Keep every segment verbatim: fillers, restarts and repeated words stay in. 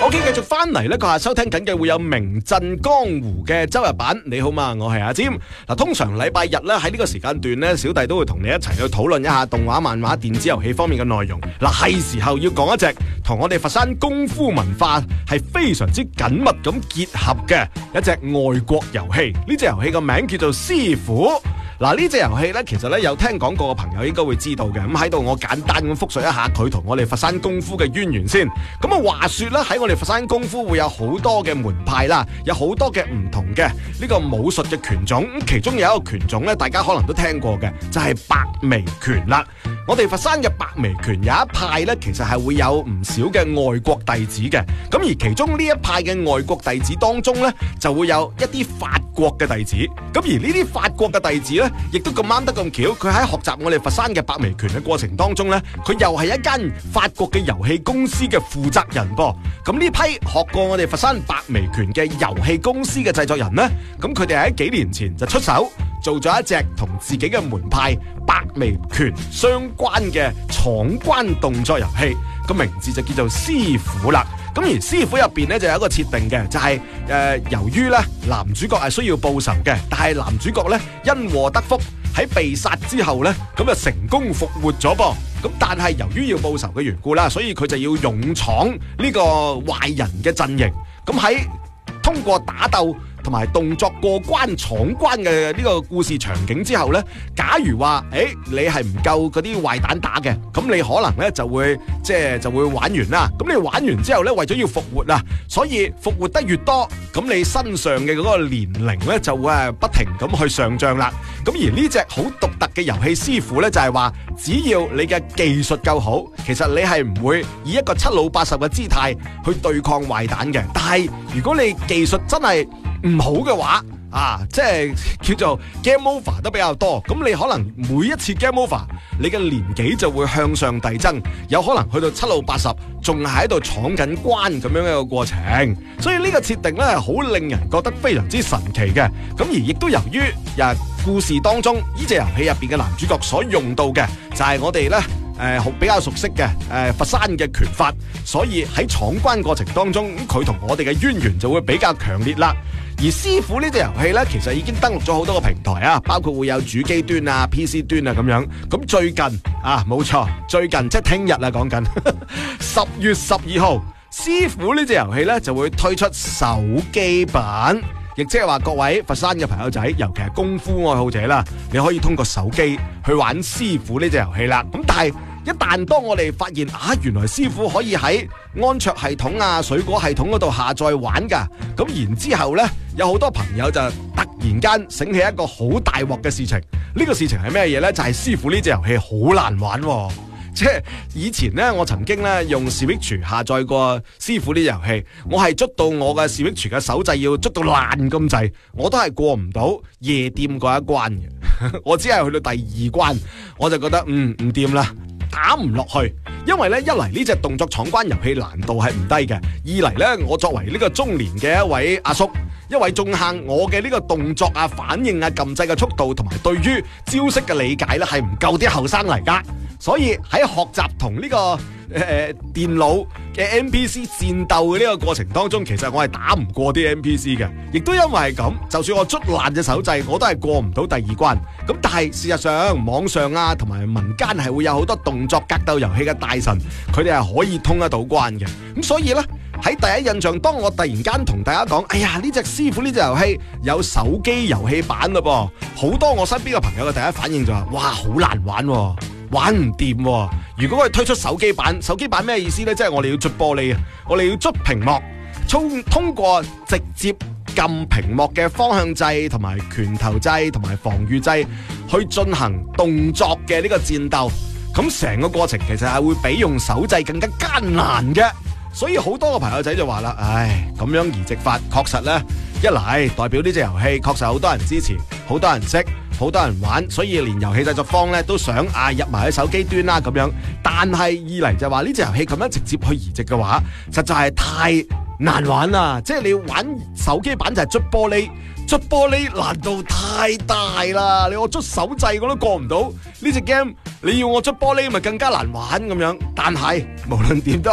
OK， 繼續翻嚟呢，佢話收聽緊嘅會有名震江湖嘅周日版。你好嘛，我係阿占。嗱，通常禮拜日咧喺呢個時間段呢，小弟都會同你一齊去討論一下動畫、漫畫、電子遊戲方面嘅內容。嗱，係時候要講一隻同我哋佛山功夫文化係非常之緊密咁結合嘅一隻外國遊戲。呢隻遊戲個名叫做師傅。嗱，呢隻遊戲咧，其實咧有聽講過嘅朋友應該會知道嘅。咁喺度我簡單咁複述一下佢同我哋佛山功夫嘅淵源先。咁啊，話說咧喺我哋佛山功夫會有好多嘅門派啦，有好多嘅唔同嘅呢個武術嘅拳種。咁其中有一個拳種咧，大家可能都聽過嘅，就係白眉拳啦。我哋佛山嘅白眉拳有一派咧，其實係會有唔少嘅外國弟子嘅。咁而其中呢一派嘅外國弟子當中咧，就會有一啲法國嘅弟子。咁而呢啲法國嘅弟子咧，亦都咁啱得咁巧，佢喺學習我哋佛山嘅白眉拳嘅過程當中咧，佢又係一間法國嘅遊戲公司嘅負責人噃。咁呢批學過我哋佛山白眉拳嘅遊戲公司嘅製作人呢，咁佢哋喺幾年前就出手做咗一隻同自己嘅門派白眉拳相關嘅闖關動作遊戲，個名字就叫做師傅啦。咁而師傅入邊咧就有一個設定嘅，就係、是、誒、呃、由於咧男主角係需要報仇嘅，但係男主角咧因禍得福喺被殺之後咧，咁就成功復活咗噃。咁但係由於要報仇嘅緣故啦，所以佢就要勇闖呢個壞人嘅陣營。咁喺通過打鬥同埋動作過關闖關嘅呢個故事場景之後呢，假如話誒、欸、你係唔夠嗰啲壞蛋打嘅，咁你可能呢就會即係就會玩完啦。咁你玩完之後呢，為咗要復活啊，所以復活得越多，咁你身上嘅嗰個年齡呢就會係不停咁去上漲啦。咁而呢隻好獨特嘅遊戲師傅呢，就係話，只要你嘅技術夠好，其實你係唔會以一個七老八十嘅姿態去對抗壞蛋嘅。但係如果你技術真係唔好嘅話，啊，即係叫做 game over 得比較多，咁你可能每一次 game over，你嘅年紀就會向上遞增，有可能去到七老八十，仲係喺度闖緊關咁樣一個過程。所以呢個設定咧係好令人覺得非常之神奇嘅。咁而亦都由於誒故事當中呢隻遊戲入邊嘅男主角所用到嘅就係我哋咧誒好比較熟悉嘅誒、呃、佛山嘅拳法，所以喺闖關過程當中，佢同我哋嘅淵源就會比較強烈啦。而師傅呢隻遊戲呢，其實已經登錄咗好多個平台啊，包括會有主機端啊、P C 端啊咁樣。咁最近啊，冇錯，最近即係聽日啊，講緊十月十二號，師傅呢隻遊戲呢就會推出手機版，亦即係話各位佛山嘅朋友仔，尤其係功夫愛好者啦，你可以通過手機去玩師傅呢隻遊戲啦。咁但係一旦當我哋發現啊，原來師傅可以喺安卓系統啊、水果系統嗰度下載玩噶，咁然之後呢，有好多朋友就突然間醒起一個好大鑊嘅事情。呢個事情係咩嘢呢？就係師傅呢隻遊戲好難玩喎。即係以前呢，我曾經呢用 Switch 下載過師傅呢隻遊戲，我係捉到我嘅 Switch 嘅手掣要捉到爛咁滯，我都係過唔到夜店嗰一關嘅。我只係去到第二關，我就覺得嗯唔掂啦，打唔落去。因為咧，一嚟呢隻動作闖關遊戲難度係唔低嘅，二嚟咧，我作為呢個中年嘅一位阿叔，一位中坑，我嘅呢個動作啊、反應啊、撳掣嘅速度同埋對於招式嘅理解咧，係唔夠啲後生嚟噶。所以喺學習同呢、這個誒、呃、電腦嘅 N P C 戰鬥嘅呢個過程當中，其實我係打唔過啲 N P C 嘅，亦都因為係咁，就算我捽爛隻手掣，我都係過唔到第二關。咁但係事實上，網上啊同埋民間係會有好多動作格鬥遊戲嘅大神，佢哋係可以通得到關嘅。咁所以呢，喺第一印象，當我突然間同大家講，哎呀，呢隻師傅呢隻遊戲有手機遊戲版嘞噃，好多我身邊嘅朋友嘅第一反應就話，哇，好難玩喎，玩唔掂喎。如果佢推出手機版，手機版咩意思呢？即係我哋要捽玻璃啊，我哋要捽屏幕，通通過直接撳屏幕嘅方向掣同埋拳頭掣同埋防禦掣去進行動作嘅呢個戰鬥，咁成個過程其實係會比用手掣更加艱難嘅。所以好多個朋友仔就話啦，唉，咁樣移植法確實呢，一嚟代表呢隻遊戲確實好多人支持，好多人識，好多人玩，所以連遊戲製作方呢都想啊入埋去手機端啦咁樣。但係二嚟就話呢隻遊戲咁樣直接去移植嘅話，實在係太難玩啦。即係你玩手機版就係捽玻璃，捽玻璃難度太大啦。你我捽手掣我都過唔到呢隻 game，你要我捽玻璃咪更加難玩咁樣。但係無論點都好，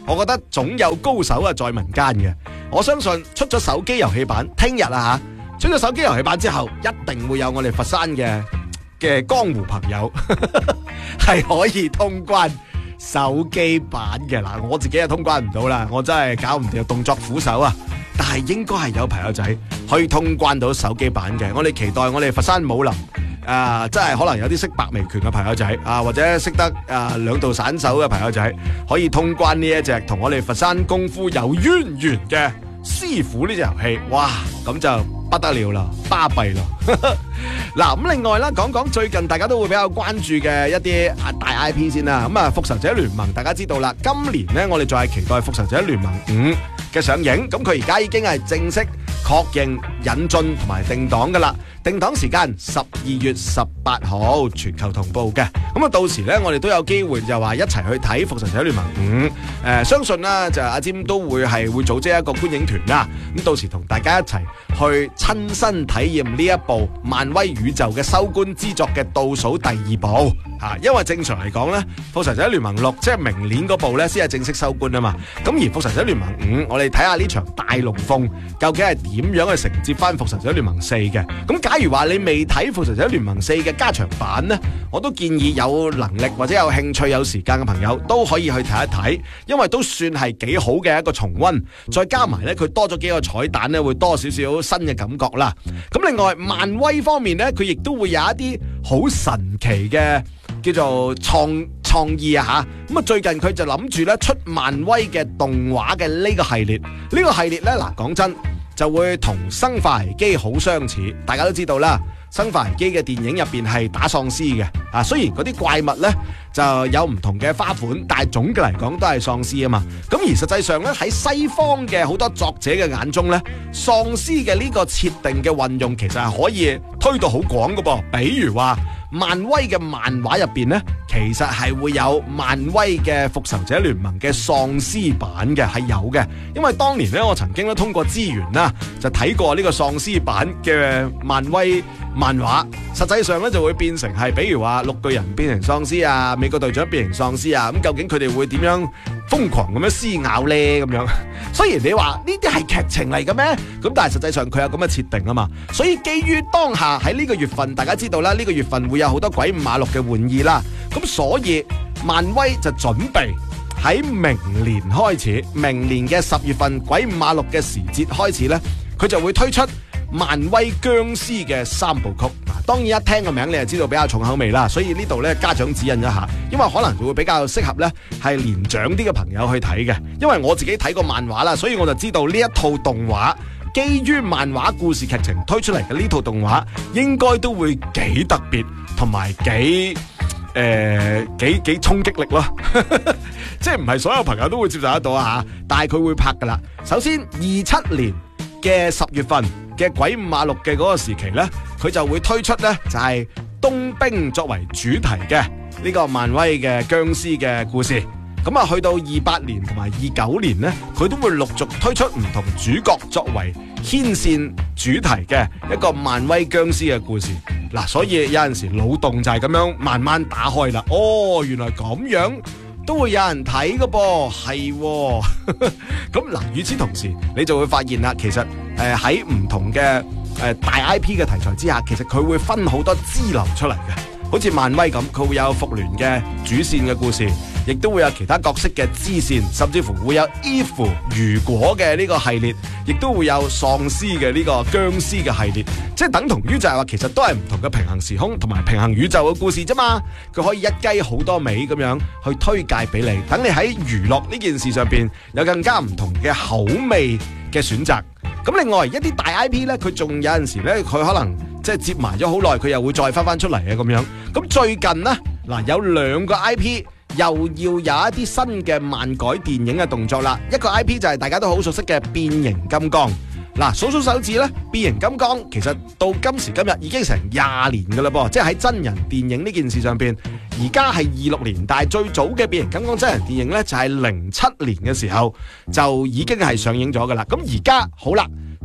我覺得總有高手啊在民間嘅。我相信出咗手機遊戲版，聽日啊吓，出咗手機遊戲版之後，一定會有我哋佛山嘅嘅江湖朋友係可以通關手機版嘅。嗱，我自己係通關唔到啦，我真係搞唔掂，動作苦手啊！但係應該係有朋友仔可以通關到手機版嘅。我哋期待我哋佛山武林啊，真係可能有啲識白眉拳嘅朋友仔啊，或者識得啊兩道散手嘅朋友仔，可以通關呢一隻同我哋佛山功夫有淵源嘅師傅呢隻遊戲。哇，咁就不得了啦，巴閉啦！嗱，咁另外啦，講講最近大家都會比較關注嘅一啲大 I P 先啦。咁啊，復仇者聯盟大家知道啦，今年呢，我哋就係期待復仇者聯盟五嘅上映。咁佢而家已經係正式確認引進同埋定檔噶啦，定檔時間十二月十八號全球同步嘅。咁啊，到時呢，我哋都有機會就話一齊去睇復仇者聯盟五。誒、呃，相信啦，就阿占都會係會組織一個觀影團啦。咁到時同大家一齊去親身體驗呢一部漫威宇宙嘅收官之作嘅倒數第二部吓，因為正常嚟講呢，復仇者聯盟六即係明年嗰部呢先係正式收官啊嘛。咁而復仇者聯盟五，我哋睇下呢場大龍鳳究竟係點樣去承接翻復仇者聯盟四嘅。咁假如話你未睇復仇者聯盟四嘅加長版呢，我都建議有能力或者有興趣有時間嘅朋友都可以去睇一睇，因為都算係幾好嘅一個重溫，再加埋呢，佢多咗幾個彩蛋呢，會多少少新嘅感覺啦。咁另外漫威方面呢，佢亦都會有一啲好神奇嘅叫做創創意啊吓。咁啊，最近佢就諗住咧出漫威嘅動畫嘅呢個系列，呢、呢個系列呢，嗱講真就會同生化危機好相似。大家都知道啦，生化危機嘅電影入邊係打喪屍嘅啊，雖然嗰啲怪物呢就有唔同嘅花款，但係總嘅嚟講都係喪屍啊嘛。咁而實際上呢，喺西方嘅好多作者嘅眼中呢，喪屍嘅呢個設定嘅運用其實係可以推到好廣㗎噃。比如話漫威嘅漫畫入邊呢，其實係會有漫威嘅復仇者聯盟嘅喪屍版嘅，係有嘅。因為當年呢，我曾經都通過資源啦，就睇過呢個喪屍版嘅漫威漫畫。實際上呢，就會變成係，比如話綠巨人變成喪屍啊，美國隊長變成喪屍啊，咁究竟佢哋會點樣瘋狂咁樣撕咬呢？咁樣雖然你話呢啲係劇情嚟嘅咩？咁但係實際上佢有咁嘅設定啊嘛。所以基於當下喺呢個月份，大家知道啦，呢個月份會有好多鬼五馬六嘅玩意啦。咁所以漫威就準備喺明年開始，明年嘅十月份鬼五馬六嘅時節開始呢，佢就會推出漫威殭屍嘅三部曲。當然一聽個名你就知道比較重口味啦，所以呢度呢，家長指引一下，因為可能會比較適合呢係年長啲嘅朋友去睇嘅。因為我自己睇過漫畫啦，所以我就知道呢一套動畫基於漫畫故事劇情推出嚟嘅呢套動畫應該都會幾特別同埋幾誒幾幾衝擊力咯。即係唔係所有朋友都會接受得到啊，但係佢會拍噶啦。首先二七年嘅十月份嘅鬼五馬六嘅嗰個時期呢，佢就會推出呢就係冬兵作為主題嘅呢個漫威嘅殭屍嘅故事。咁啊，去到二八年同埋二九年呢，佢都會陸續推出唔同主角作為牽線主題嘅一個漫威殭屍嘅故事。嗱，所以有陣時腦洞就係咁樣慢慢打開啦。哦，原來咁樣都會有人睇㗎噃，係喎。咁嗱，與此同時，你就會發現啦，其實誒喺唔同嘅誒、呃、大 I P 嘅題材之下，其實佢會分好多支流出嚟嘅。好似漫威咁，佢會有復聯嘅主線嘅故事，亦都會有其他角色嘅支線，甚至乎會有 if 如果嘅呢個系列，亦都會有喪屍嘅呢個殭屍嘅系列，即係等同於就係話，其實都係唔同嘅平行時空同埋平行宇宙嘅故事啫嘛。佢可以一雞好多味咁樣去推介俾你，等你喺娛樂呢件事上邊有更加唔同嘅口味嘅選擇。咁另外一啲大 I P 呢，佢仲有陣時呢，佢可能即係接埋咗好耐，佢又會再翻翻出嚟啊咁樣。咁最近呢，嗱有兩個 I P 又要有一啲新嘅漫改電影嘅動作啦。一個 I P 就係大家都好熟悉嘅變形金剛。嗱，數數手指呢，變形金剛其實到今時今日已經成廿年噶啦噃，即係喺真人電影呢件事上邊，而家係二六年，但係最早嘅變形金剛真人電影呢，就係零七年嘅時候就已經係上映咗噶啦。咁而家好啦，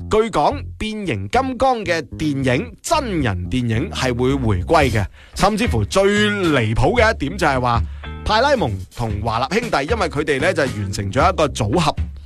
據講變形金剛嘅電影真人電影係會回歸嘅，甚至乎最離譜嘅一點就係話派拉蒙同華納兄弟，因為佢哋咧就完成咗一個組合，